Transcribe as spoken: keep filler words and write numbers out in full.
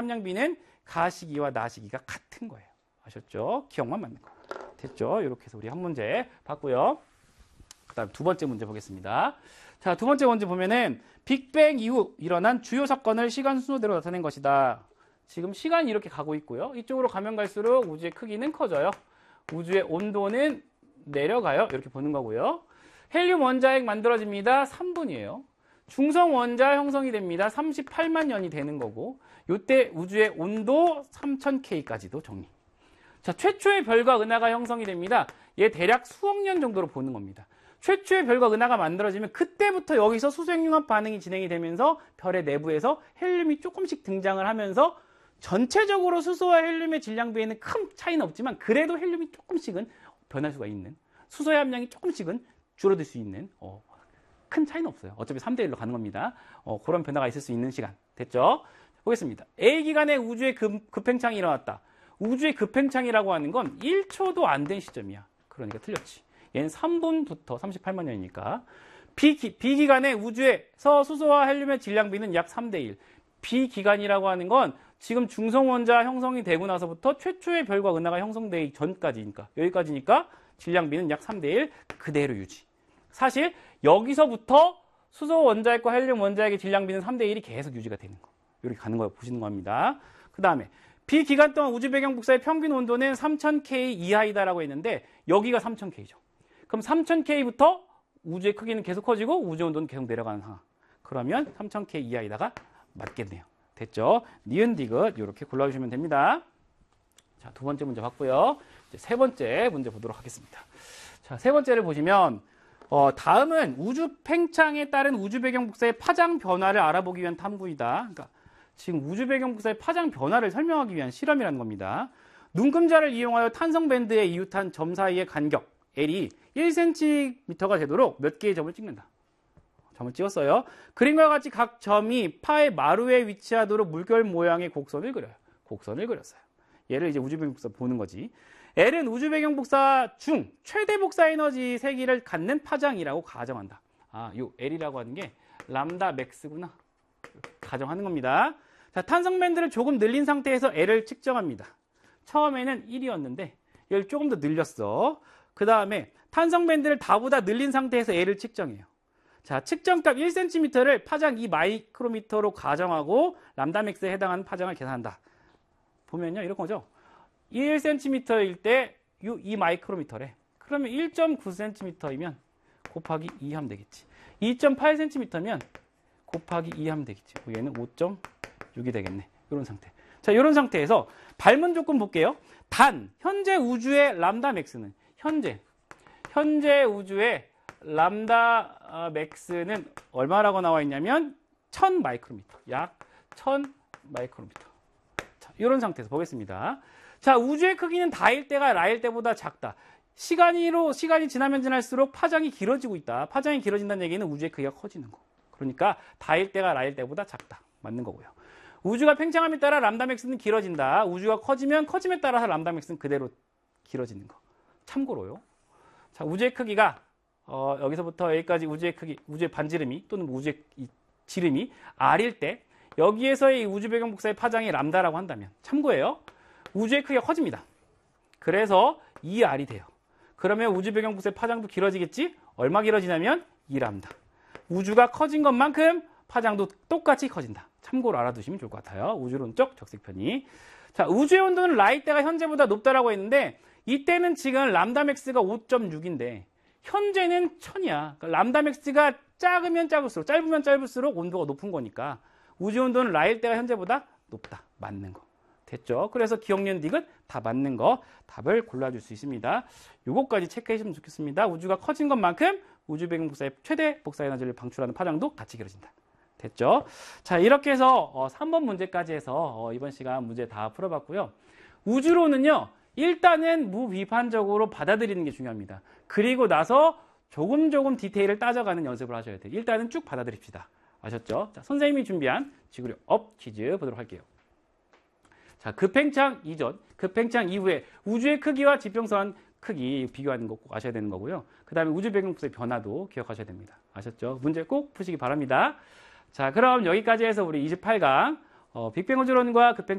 함량비는 가시기와 나시기가 같은 거예요. 아셨죠? 기억만 맞는 거. 됐죠? 이렇게 해서 우리 한 문제 봤고요. 그 다음 두 번째 문제 보겠습니다. 자, 두 번째 문제 보면은 빅뱅 이후 일어난 주요 사건을 시간 순서대로 나타낸 것이다. 지금 시간이 이렇게 가고 있고요. 이쪽으로 가면 갈수록 우주의 크기는 커져요. 우주의 온도는 내려가요. 이렇게 보는 거고요. 헬륨 원자핵 만들어집니다. 삼 분이에요. 중성 원자 형성이 됩니다. 삼십팔만 년이 되는 거고, 이때 우주의 온도 삼천 켈빈까지도 정리. 자, 최초의 별과 은하가 형성이 됩니다. 얘 대략 수억 년 정도로 보는 겁니다. 최초의 별과 은하가 만들어지면 그때부터 여기서 수소핵융합 반응이 진행이 되면서 별의 내부에서 헬륨이 조금씩 등장을 하면서 전체적으로 수소와 헬륨의 질량비에는 큰 차이는 없지만 그래도 헬륨이 조금씩은 변할 수가 있는, 수소의 함량이 조금씩은 줄어들 수 있는 어, 큰 차이는 없어요. 어차피 삼 대 일로 가는 겁니다. 어, 그런 변화가 있을 수 있는 시간. 됐죠? 보겠습니다. A기간에 우주의 급, 급팽창이 일어났다. 우주의 급팽창이라고 하는 건 일 초도 안 된 시점이야. 그러니까 틀렸지. 얘는 삼 분부터 삼십팔만 년이니까. B기, B기간에 우주에서 수소와 헬륨의 질량비는 약 삼 대 일. B기간이라고 하는 건 지금 중성원자 형성이 되고 나서부터 최초의 별과 은하가 형성되기 전까지니까, 여기까지니까 질량비는 약 삼 대 일 그대로 유지. 사실 여기서부터 수소 원자핵과 헬륨 원자핵의 질량비는 삼 대 일이 계속 유지가 되는 거. 이렇게 가는 거 보시는 겁니다. 그 다음에 B기간 동안 우주 배경 복사의 평균 온도는 삼천 켈빈 이하이다라고 했는데 여기가 삼천 켈빈이죠. 그럼 삼천 켈빈부터 우주의 크기는 계속 커지고 우주 온도는 계속 내려가는 상황. 그러면 삼천 켈빈 이하이다가 맞겠네요. 됐죠? 니은 디귿 이렇게 골라주시면 됩니다. 자, 두 번째 문제 봤고요. 이제 세 번째 문제 보도록 하겠습니다. 자, 세 번째를 보시면 어, 다음은 우주 팽창에 따른 우주 배경 복사의 파장 변화를 알아보기 위한 탐구이다. 그러니까 지금 우주 배경 복사의 파장 변화를 설명하기 위한 실험이라는 겁니다. 눈금자를 이용하여 탄성 밴드의 이웃한 점 사이의 간격 L이 일 센티미터가 되도록 몇 개의 점을 찍는다. 점을 찍었어요. 그림과 같이 각 점이 파의 마루에 위치하도록 물결 모양의 곡선을 그려요. 곡선을 그렸어요. 얘를 이제 우주 배경 복사 보는 거지. L은 우주 배경 복사 중 최대 복사 에너지 세기를 갖는 파장이라고 가정한다. 아, 요 L이라고 하는 게 람다 맥스구나. 가정하는 겁니다. 자, 탄성 밴드를 조금 늘린 상태에서 L을 측정합니다. 처음에는 일이었는데 얘를 조금 더 늘렸어. 그 다음에 탄성 밴드를 다보다 늘린 상태에서 L을 측정해요. 자, 측정값 일 센티미터를 파장 이 마이크로미터로 가정하고 람다 맥스에 해당하는 파장을 계산한다. 보면요, 이런 거죠. 일 센티미터일 때 이 마이크로미터래. 그러면 일 점 구 센티미터이면 곱하기 이 하면 되겠지. 이 점 팔 센티미터면 곱하기 이 하면 되겠지. 얘는 오 점 육이 되겠네. 이런 상태. 자, 이런 상태에서 발문 조건 볼게요. 단 현재 우주의 람다 맥스는 현재 현재 우주의 람다 맥스는 얼마라고 나와 있냐면 천 마이크로미터. 약 천 마이크로미터. 자, 이런 상태에서 보겠습니다. 자, 우주의 크기는 다일 때가 라일 때보다 작다. 시간이로 시간이 지나면 지날수록 파장이 길어지고 있다. 파장이 길어진다는 얘기는 우주의 크기가 커지는 거. 그러니까 다일 때가 라일 때보다 작다. 맞는 거고요. 우주가 팽창함에 따라 람다 맥스는 길어진다. 우주가 커지면 커짐에 따라서 람다 맥스는 그대로 길어지는 거. 참고로요. 자, 우주의 크기가 어, 여기서부터 여기까지 우주의 크기, 우주의 반지름이 또는 우주의 이 지름이 R일 때 여기에서의 우주 배경 복사의 파장이 람다라고 한다면 참고해요. 우주의 크기가 커집니다. 그래서 이 알이 돼요. 그러면 우주 배경 복사의 파장도 길어지겠지? 얼마 길어지냐면 이 람다. 우주가 커진 것만큼 파장도 똑같이 커진다. 참고로 알아두시면 좋을 것 같아요. 우주론적 적색편이. 자, 우주의 온도는 라일 때가 현재보다 높다라고 했는데 이때는 지금 람다 맥스가 오 점 육인데 현재는 천이야. 그러니까 람다 맥스가 작으면 작을수록, 짧으면 짧을수록 온도가 높은 거니까 우주 온도는 라일 때가 현재보다 높다. 맞는 거. 됐죠? 그래서 기억, 니은, 디귿 다 맞는 거 답을 골라줄 수 있습니다. 요거까지 체크해 주시면 좋겠습니다. 우주가 커진 것만큼 우주 배경 복사의 최대 복사 에너지를 방출하는 파장도 같이 길어진다. 됐죠? 자, 이렇게 해서 어, 삼 번 문제까지 해서 어, 이번 시간 문제 다 풀어봤고요. 우주론은요, 일단은 무비판적으로 받아들이는 게 중요합니다. 그리고 나서 조금 조금 디테일을 따져가는 연습을 하셔야 돼요. 일단은 쭉 받아들입시다. 아셨죠? 자, 선생님이 준비한 지구력 업 퀴즈 보도록 할게요. 자, 급팽창 이전, 급팽창 이후에 우주의 크기와 지평선 크기 비교하는 거 꼭 아셔야 되는 거고요. 그 다음에 우주 배경 복사의 변화도 기억하셔야 됩니다. 아셨죠? 문제 꼭 푸시기 바랍니다. 자, 그럼 여기까지 해서 우리 이십팔 강 어, 빅뱅 우주론과 급팽